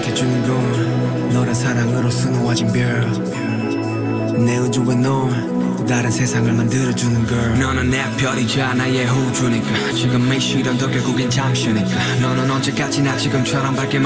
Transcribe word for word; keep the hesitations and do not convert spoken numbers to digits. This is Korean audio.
생각해주는 건 너란 사랑으로 수놓아진 별내 우주와 넌 또 다른 세상을 만들어주는 걸. 너는 내 별이자 나의 호주니까 지금 이 시련도 결국엔 잠시니까 너는 언제까지나 지금처럼 밝게